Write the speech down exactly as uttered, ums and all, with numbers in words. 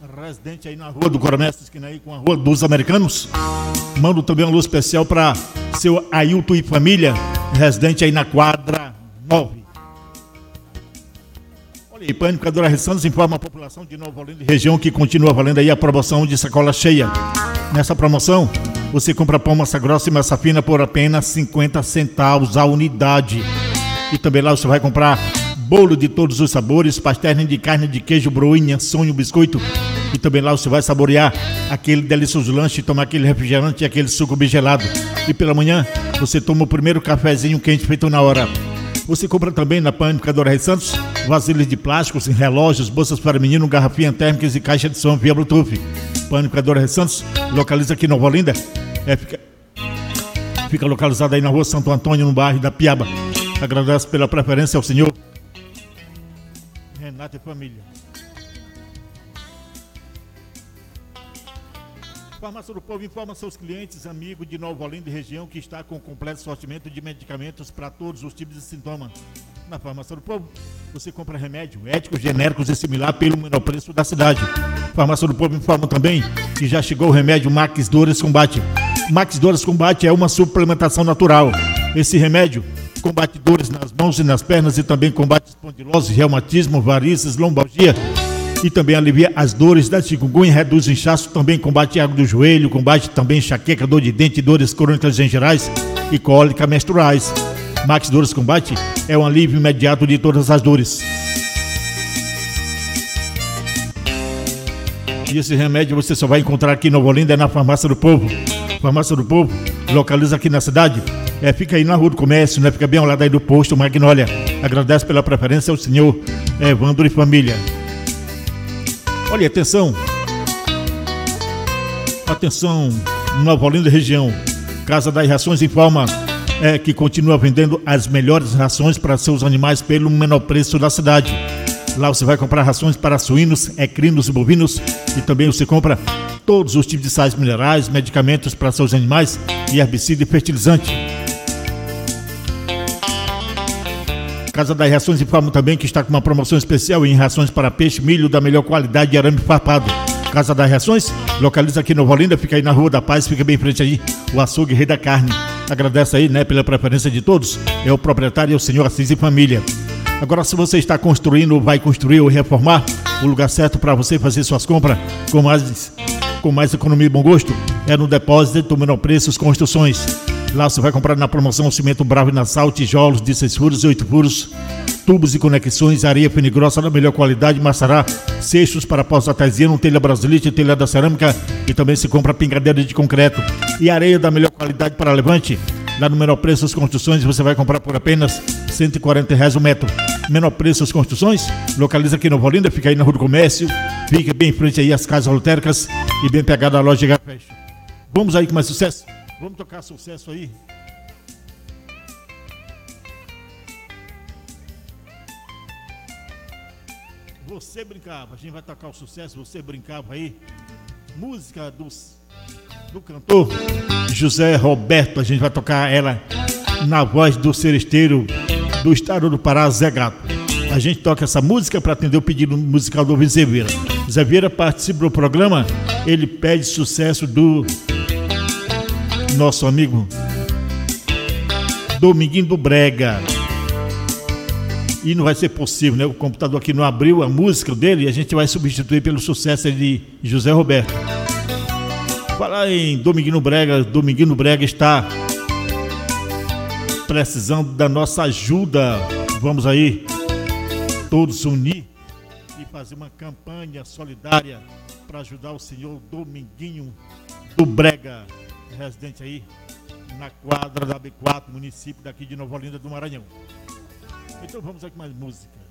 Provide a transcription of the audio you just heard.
residente aí na Rua do Coronel, esquina aí com a Rua dos Americanos. Mando também um alô especial para seu Ailton e família, residente aí na quadra nove. Olha aí, Panificadora Ressantos informa a população de Nova Olinda e região que continua valendo aí a promoção de sacola cheia. Nessa promoção, você compra pão massa grossa e massa fina por apenas cinquenta centavos a unidade. E também lá você vai comprar bolo de todos os sabores, pastéis de carne, de queijo, broinha, sonho, biscoito. E também lá você vai saborear aquele delicioso lanche, tomar aquele refrigerante e aquele suco bem gelado. E pela manhã, você toma o primeiro cafezinho quente feito na hora. Você compra também na Panificadora Ressantos vasilhas de plásticos, relógios, bolsas para menino, garrafinhas térmicas e caixa de som via Bluetooth. Panificadora Ressantos localiza aqui em Nova Olinda. É, fica, fica localizada aí na Rua Santo Antônio, no bairro da Piaba. Agradeço pela preferência ao senhor Renato e família. Farmácia do Povo informa seus clientes, amigos de Nova Olinda e região que está com completo sortimento de medicamentos para todos os tipos de sintomas. Na Farmácia do Povo, você compra remédio, éticos, genéricos e similar pelo menor preço da cidade. Farmácia do Povo informa também que já chegou o remédio Max Dores Combate. Max Dores Combate é uma suplementação natural. Esse remédio combate dores nas mãos e nas pernas e também combate espondilose, reumatismo, varizes, lombalgia e também alivia as dores da chikungunya, reduz o inchaço, também combate água do joelho, combate também enxaqueca, dor de dente, dores crônicas em gerais e cólicas menstruais. Max Dores Combate é um alívio imediato de todas as dores. E esse remédio você só vai encontrar aqui em Nova Olinda, é na Farmácia do Povo. Farmácia do Povo localiza aqui na cidade. É, fica aí na Rua do Comércio, né? Fica bem ao lado aí do posto Magnólia. Agradece pela preferência ao senhor Evandro e família. Olha, atenção. Atenção, Nova Olinda região. Casa das Rações informa é, que continua vendendo as melhores rações para seus animais pelo menor preço da cidade. Lá você vai comprar rações para suínos, equinos e bovinos e também você compra todos os tipos de sais minerais, medicamentos para seus animais e herbicida e fertilizante. Casa das Rações informa também que está com uma promoção especial em rações para peixe, milho da melhor qualidade e arame farpado. Casa das Rações localiza aqui em Nova Olinda, fica aí na Rua da Paz, fica bem em frente aí o açougue Rei da Carne. Agradece aí, né, pela preferência de todos. É o proprietário, é o senhor Assis e família. Agora, se você está construindo, vai construir ou reformar, o lugar certo para você fazer suas compras com mais, com mais economia e bom gosto é no Depósito Menor Preços Construções. Lá você vai comprar na promoção cimento Bravo e Nassau, tijolos de seis furos e oito furos, tubos e conexões, areia fina e grossa da melhor qualidade, maçará, cestos para pós artesiano, telha brasilite, telha da cerâmica e também se compra pingadeira de concreto e areia da melhor qualidade para levante. Lá no Menor Preços Construções você vai comprar por apenas cento e quarenta reais o metro. Menor Preços Construções localiza aqui em Nova Olinda, fica aí na Rua do Comércio, fica bem em frente aí às casas lotéricas e bem pegada a loja Gafecho. Vamos aí com mais sucesso? Vamos tocar sucesso aí. Você brincava, a gente vai tocar o sucesso, você brincava aí. Música dos, do cantor José Roberto, a gente vai tocar ela na voz do seresteiro do estado do Pará, Zé Gato. A gente toca essa música para atender o pedido musical do Zé Vieira. Zé Vieira participa do programa, ele pede sucesso do nosso amigo Dominguinho do Brega. E não vai ser possível, né? O computador aqui não abriu a música dele e a gente vai substituir pelo sucesso de José Roberto. Falar em Dominguinho Brega, Dominguinho Brega está precisando da nossa ajuda. Vamos aí todos unir e fazer uma campanha solidária para ajudar o senhor Dominguinho do Brega, residente aí na quadra da B quatro, município daqui de Nova Olinda do Maranhão. Então vamos aqui com mais música.